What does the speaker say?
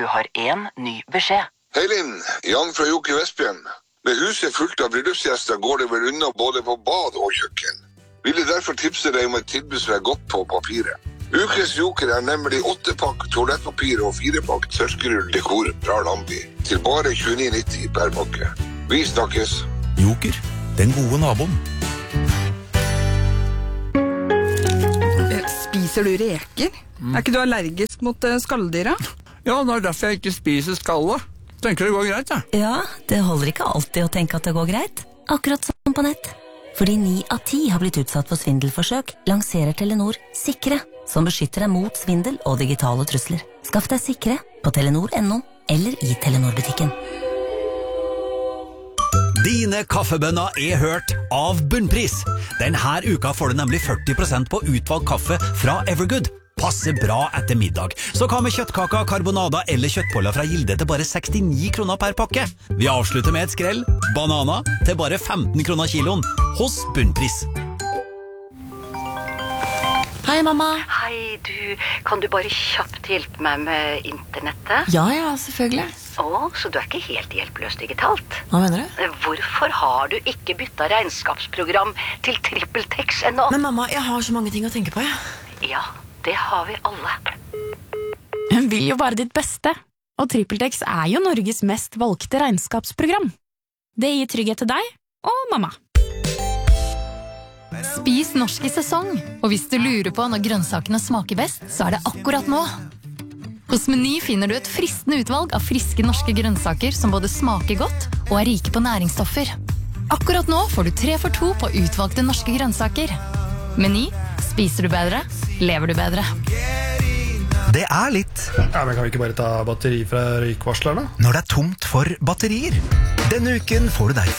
har en ny beskjed. Hei Linn, Jan fra Joker Vestbjørn. Med huset fullt av bryllupsgjester går det vel unna både på bad og kjøkken. Ville derfor tipse deg om et tilbud som er godt på papiret. Ukes Joker er nemlig 8-pakk toalettpapir og 4-pakk tørkerull dekor fra Lambi til bare 29,90 per pakke. Vi snakkes. Joker, den gode naboen. Spiser du reker? Er ikke du allergisk mot skalldyra? Ja, det er derfor jeg ikke spiser skallet. Tenker det går greit, ja. Ja, det holder ikke alltid å tenke at det går greit. Akkurat som på nett. Fordi 9 av 10 har blitt utsatt for svindelforsøk, lanserer Telenor Sikre, som beskytter deg mot svindel og digitale trusler. Skaff deg Sikre på telenor.no eller i Telenor-butikken. Dine kaffebønner er hørt av Bunnpris. Denne uka får du nemlig 40% på utvalgt kaffe fra Evergood. Passer bra etter middag. Så hva med kjøttkaker, karbonada eller kjøttboller fra Gilde til bare 69 kroner per pakke? Vi avslutter med et skrell. Banana til bare 15 kroner kiloen hos Bunnpris. Hei, mamma. Hei, kan du bare kjapt hjelpe meg med internettet? Ja, selvfølgelig. Så du er ikke helt hjelpeløs digitalt? Hva mener du? Hvorfor har du ikke byttet regnskapsprogram til TrippelTex ennå? Men mamma, jeg har så mange ting å tenke på, Ja, det har vi alle. Hun vil jo bare ditt beste, og TrippelTex er jo Norges mest valgte regnskapsprogram. Det gir trygghet til deg og mamma. Spis norsk i sesong, og hvis du lurer på når grønnsakene smaker best, så er det akkurat nå. Hos Meny finner du et fristende utvalg av friske norske grønnsaker som både smaker godt og er rike på næringsstoffer. Akkurat nå får du 3 for 2 på utvalgte norske grønnsaker. Meny, spiser du bedre, lever du bedre. Det er litt. Ja, men kan vi ikke bare ta batteri fra røykvarslerne? Når det er tomt for batterier. Denne uken får du derfor